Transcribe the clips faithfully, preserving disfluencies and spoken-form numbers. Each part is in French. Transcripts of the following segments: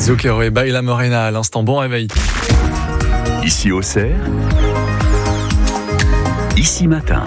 Zucchero et Baila Morena à l'instant. Bon réveil. Ici Auxerre, ici matin.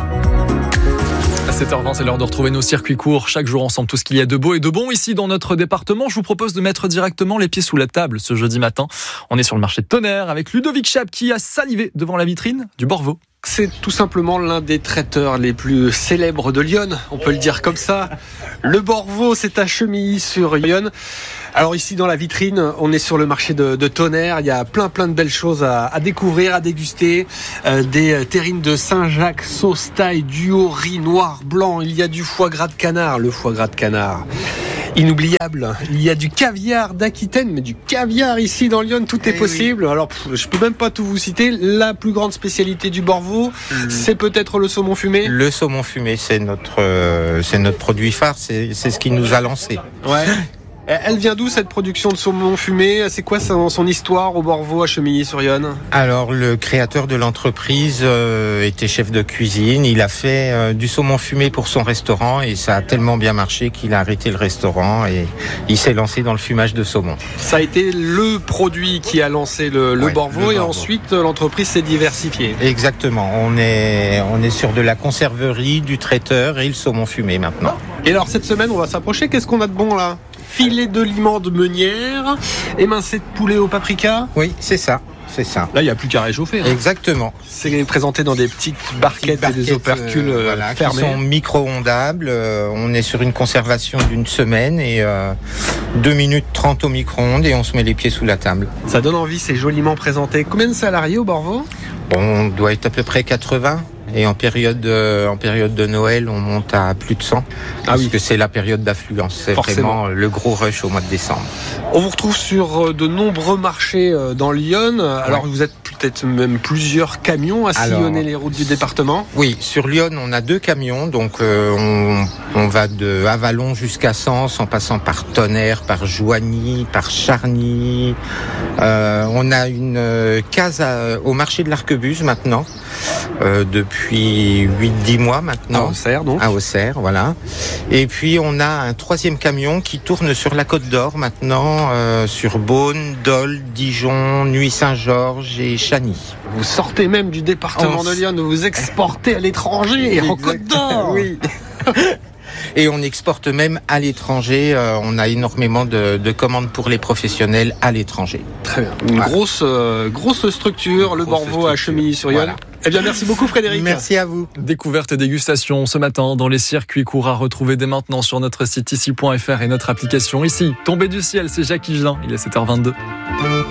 À sept heures vingt, c'est l'heure de retrouver nos circuits courts. Chaque jour ensemble, tout ce qu'il y a de beau et de bon ici dans notre département. Je vous propose de mettre directement les pieds sous la table ce jeudi matin. On est sur le marché de Tonnerre avec Ludovic Chap qui a salivé devant la vitrine du Borvo. C'est tout simplement l'un des traiteurs les plus célèbres de Lyon, on peut le dire comme ça. Le Borvo, c'est à Chemilly-sur-Yonne. Alors ici dans la vitrine, on est sur le marché de, de Tonnerre. Il y a plein plein de belles choses à, à découvrir, à déguster. Euh, des terrines de Saint-Jacques, sauce taille, duo, riz noir, blanc. Il y a du foie gras de canard, le foie gras de canard. Inoubliable. Il y a du caviar d'Aquitaine, mais du caviar ici dans Lyon, tout est eh possible. Oui. Alors, pff, je peux même pas tout vous citer. La plus grande spécialité du Borvo, mmh. c'est peut-être le saumon fumé. Le saumon fumé, c'est notre, euh, c'est notre produit phare. C'est, c'est ce qui nous a lancé. Ouais. Elle vient d'où cette production de saumon fumé ? C'est quoi son, son histoire au Borvo à Chemilly-sur-Yonne ? Alors le créateur de l'entreprise euh, était chef de cuisine. Il a fait euh, du saumon fumé pour son restaurant et ça a tellement bien marché qu'il a arrêté le restaurant et il s'est lancé dans le fumage de saumon. Ça a été le produit qui a lancé le, le, ouais, Borvo, le et Borvo. Ensuite l'entreprise s'est diversifiée. Exactement. On est on est sur de la conserverie, du traiteur et le saumon fumé maintenant. Et alors cette semaine on va s'approcher. Qu'est-ce qu'on a de bon là ? Filet de limon de meunière, émincé de poulet au paprika. Oui, c'est ça, c'est ça. Là, il n'y a plus qu'à réchauffer. Hein. Exactement. C'est présenté dans des petites barquettes, barquettes et des opercules euh, voilà, fermés. Qui sont micro-ondables. Euh, on est sur une conservation d'une semaine et euh, deux minutes trente au micro-ondes et on se met les pieds sous la table. Ça donne envie, c'est joliment présenté. Combien de salariés au Borvo ? On doit être à peu près quatre-vingts. Et en période, de, en période de Noël, on monte à plus de cent. Ah parce oui. que c'est la période d'affluence. C'est Forcément. vraiment le gros rush au mois de décembre. On vous retrouve sur de nombreux marchés dans Lyon. Alors ouais. Vous êtes peut-être même plusieurs camions à sillonner Alors, les routes du département. Oui, sur Lyon, on a deux camions. Donc euh, on, on va de Avallon jusqu'à Sens, en passant par Tonnerre, par Joigny, par Charny. Euh, on a une case à, au marché de l'Arquebuse maintenant. Euh, depuis huit dix mois maintenant. À Auxerre, donc. À Auxerre, voilà. Et puis, on a un troisième camion qui tourne sur la Côte d'Or maintenant, euh, sur Beaune, Dole, Dijon, Nuits-Saint-Georges et Chagny. Vous sortez même du département on... de Lyon, vous exportez à l'étranger, exact. En Côte d'Or. Oui. Et on exporte même à l'étranger. Euh, on a énormément de, de commandes pour les professionnels à l'étranger. Très bien. Une voilà. grosse, euh, grosse structure, Une le grosse Borvo structure. À Chemilly-sur-Yonne. Voilà. Eh bien, merci beaucoup Frédéric. Merci à vous. Découverte et dégustation ce matin dans les circuits courts à retrouver dès maintenant sur notre site ici point f r et notre application ici. Tombé du ciel, c'est Jacques Higelin. Il est sept heures vingt-deux.